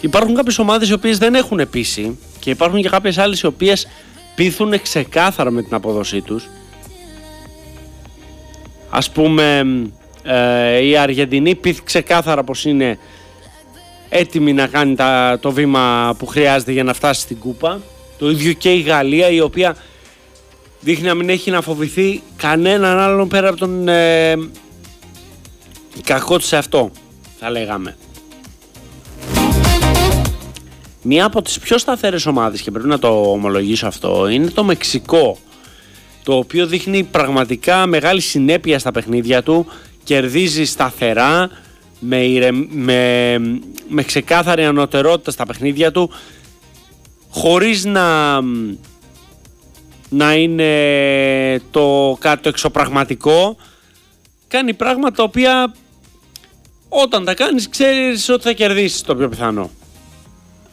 υπάρχουν κάποιες ομάδες οι οποίες δεν έχουν πείσει και υπάρχουν και κάποιες άλλες οι οποίες πείθουν ξεκάθαρα με την απόδοσή τους. Ας πούμε η Αργεντινή πείθει ξεκάθαρα πως είναι έτοιμη να κάνει το βήμα που χρειάζεται για να φτάσει στην κούπα. Το ίδιο και η Γαλλία, η οποία δείχνει να μην έχει να φοβηθεί κανέναν άλλον πέρα από τον κακό της αυτό, θα λέγαμε. Μία από τις πιο σταθερές ομάδες, και πρέπει να το ομολογήσω αυτό, είναι το Μεξικό, το οποίο δείχνει πραγματικά μεγάλη συνέπεια στα παιχνίδια του, κερδίζει σταθερά, με ξεκάθαρη ανωτερότητα στα παιχνίδια του, χωρίς να είναι κάτι το εξωπραγματικό. Κάνει πράγματα τα οποία όταν τα κάνεις ξέρεις ότι θα κερδίσεις, το πιο πιθανό.